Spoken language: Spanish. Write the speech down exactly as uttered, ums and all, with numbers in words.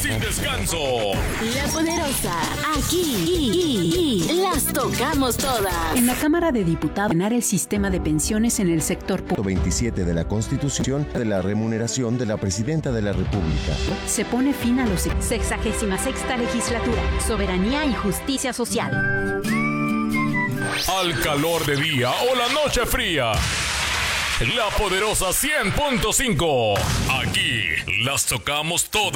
sin descanso. La Poderosa, aquí y, y, y las tocamos todas. En la Cámara de Diputados, ganar el sistema de pensiones en el sector público. veintisiete de la Constitución de la remuneración de la Presidenta de la República. Se pone fin a los sexagésima sexta legislatura, soberanía y justicia social. Al calor de día o la noche fría. La Poderosa cien punto cinco. Aquí las tocamos todas.